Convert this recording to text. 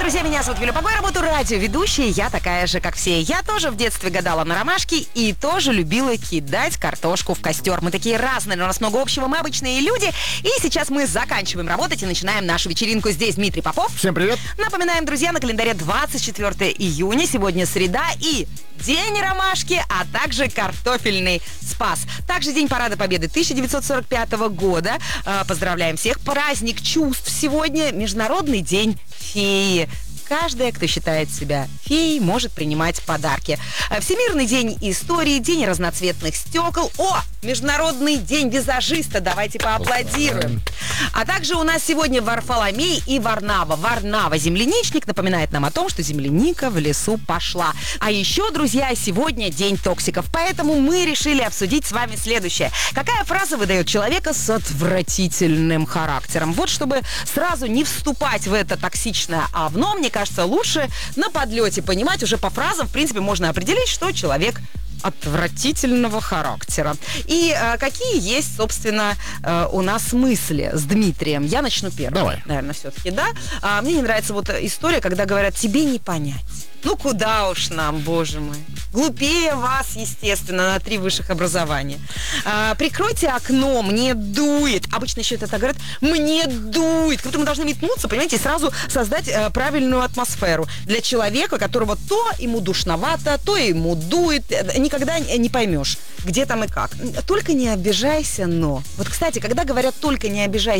друзья, меня зовут Юля Погой, работаю радиоведущей. Я такая же, как все. Я тоже в детстве гадала на ромашки и тоже любила кидать картошку в костер. Мы такие разные, но у нас много общего, мы обычные люди. И сейчас мы заканчиваем работать и начинаем нашу вечеринку. Здесь Дмитрий Попов. Всем привет. Напоминаем, друзья, на календаре 24 июня. Сегодня среда и День ромашки, а также картофельный спас. Также День Парада Победы 1945 года. Поздравляем всех. Праздник чувств сегодня. Международный день феи. Каждая, кто считает себя феей, может принимать подарки. Всемирный день истории, день разноцветных стекол. О, Международный день визажиста. Давайте поаплодируем. А также у нас сегодня Варфоломей и Варнава. Варнава, земляничник, напоминает нам о том, что земляника в лесу пошла. А еще, друзья, сегодня день токсиков. Поэтому мы решили обсудить с вами следующее. Какая фраза выдает человека с отвратительным характером? Вот чтобы сразу не вступать в это токсичное овно, мне кажется, лучше на подлете понимать. Уже по фразам, в принципе, можно определить, что человек отвратительного характера. И какие есть, собственно, у нас мысли с Дмитрием? Я начну первой. Давай. Наверное, все-таки, да? Мне не нравится вот история, когда говорят, тебе не понять. Ну, куда уж нам, боже мой. Глупее вас, естественно, на 3 высших образования. Прикройте окно, мне дует. Обычно еще это так говорят, мне дует. Как будто мы должны метнуться, понимаете, и сразу создать правильную атмосферу для человека, которого то ему душновато, то ему дует. Никогда не поймешь, где там и как. Только не обижайся, но. Вот, кстати, когда говорят «только не обижайся»,